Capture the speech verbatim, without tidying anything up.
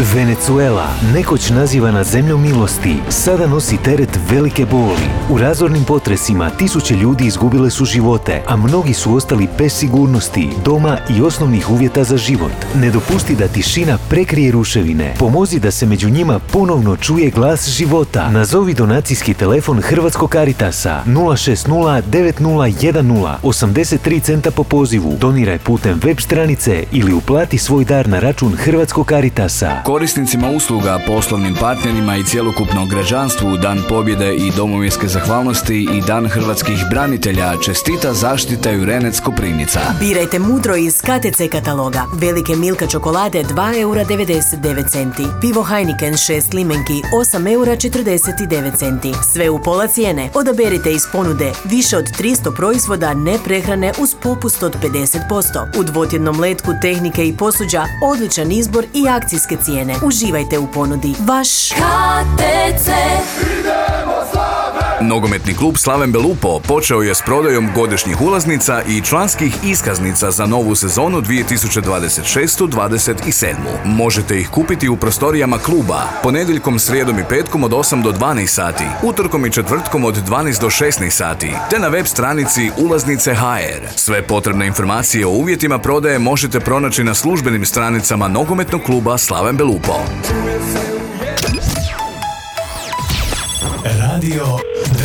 Venezuela, nekoć nazivana zemljom milosti, sada nosi teret velike boli. U razornim potresima tisuće ljudi izgubile su živote, a mnogi su ostali bez sigurnosti, doma i osnovnih uvjeta za život. Ne dopusti da tišina prekrije ruševine. Pomozi da se među njima ponovno čuje glas života. Nazovi donacijski telefon Hrvatskog Caritasa nula šest nula devet nula jedan nula osamdeset tri centa po pozivu. Doniraj putem web stranice ili uplati svoj dar na račun Hrvatskog Caritasa. Korisnicima usluga, poslovnim partnerima i cjelokupnom građanstvu Dan pobjede i domovinske zahvalnosti i Dan hrvatskih branitelja čestita Zaštita Jurenec Koprivnica. Birajte mudro iz K T C kataloga. Velike Milka čokolade dva eura devedeset devet centi. Pivo Heineken šest limenki osam eura četrdeset devet centi. Sve u pola cijene. Odaberite iz ponude više od tristo proizvoda neprehrane uz popust od pedeset posto. U dvotjednom letku tehnike i posuđa odličan izbor i akcijske cijene. Uživajte u ponudi. Vaš K T C. Nogometni klub Slaven Belupo počeo je s prodajom godišnjih ulaznica i članskih iskaznica za novu sezonu dvije tisuće dvadeset šeste dvadeset sedam. Možete ih kupiti u prostorijama kluba ponedjeljkom, srijedom i petkom od osam do dvanaest sati, utorkom i četvrtkom od dvanaest do šesnaest sati, te na web stranici ulaznice ha er. Sve potrebne informacije o uvjetima prodaje možete pronaći na službenim stranicama nogometnog kluba Slaven Belupo. Radio